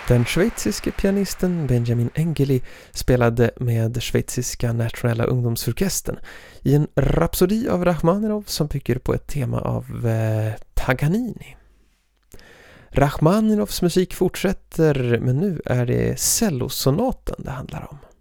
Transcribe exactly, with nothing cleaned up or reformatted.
Den schweiziske pianisten Benjamin Engeli spelade med schweiziska nationella ungdomsorkestern i en rapsodi av Rachmaninov som bygger på ett tema av eh, Paganini. Rachmaninovs musik fortsätter, men nu är det cellosonaten det handlar om.